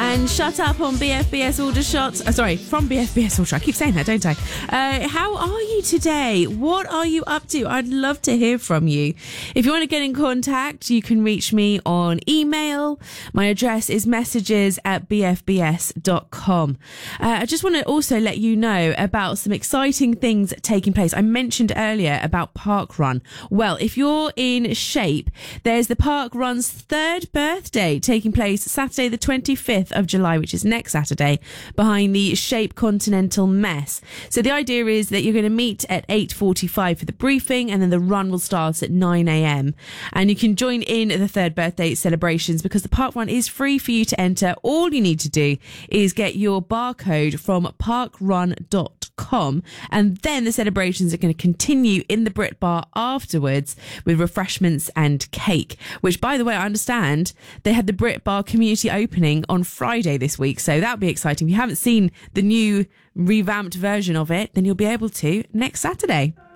And Shut Up on BFBS Aldershot. From BFBS Aldershot. I keep saying that, don't I? How are you today? What are you up to? I'd love to hear from you. If you want to get in contact, you can reach me on email. My address is messages@bfbs.com. I just want to also let you know about some exciting things taking place. I mentioned earlier about Park Run. Well, if you're in shape, there's the Park Run's third birthday taking place Saturday the 25th of July, which is next Saturday, behind the Shape Continental Mess. So the idea is that you're going to meet at 8:45 for the briefing, and then the run will start at 9 a.m. And you can join in the third birthday celebrations because the Park Run is free for you to enter. All you need to do is get your barcode from parkrun.com, and then the celebrations are going to continue in the Brit Bar afterwards with refreshments and cake, which, by the way, I understand they had the Brit Bar community opening on Friday this week, so that'll be exciting. If you haven't seen the new revamped version of it, then you'll be able to next Saturday.